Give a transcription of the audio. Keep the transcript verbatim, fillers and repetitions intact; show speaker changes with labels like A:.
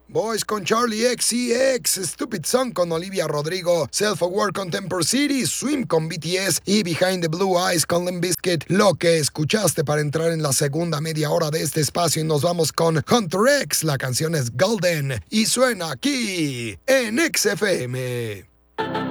A: Boys con Charlie X C X, Stupid Song con Olivia Rodrigo, Self Aware con Temper City, Swim con B T S y Behind the Blue Eyes con Limp Bizkit. Lo que escuchaste para entrar en la segunda media hora de este espacio, y nos vamos con Hunter X. La canción es Golden y suena aquí en X F M.